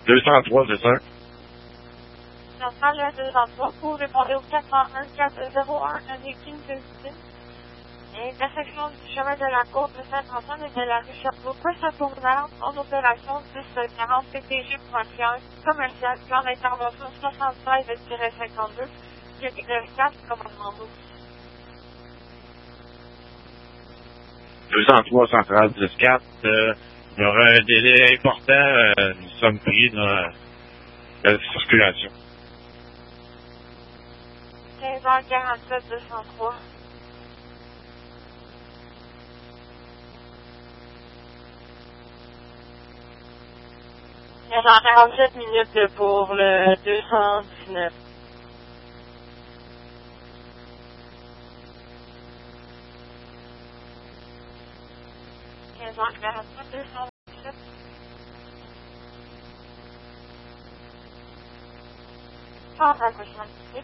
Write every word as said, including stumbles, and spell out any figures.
deux cent trois, c'est ça? Centrale deux cent trois, vous répondez au quatre cent un quatre zéro un avec une visite. Intersection du chemin de la côte de Saint-Antoine et de la rue Sherbrooke, poste tournante en opération dix quarante P T G frontière commerciale, plan d'intervention soixante-seize cinquante-deux, quatre, commandement douze. deux cent trois, centrale dix quatre, euh, il y aura un délai important, euh, nous sommes pris dans la, la circulation. quinze heures quarante-sept, deux cent trois. quinze heures quarante-sept minutes pour le deux cent dix-neuf. quinze heures quarante-sept, deux cent dix-sept. Sans accouchement.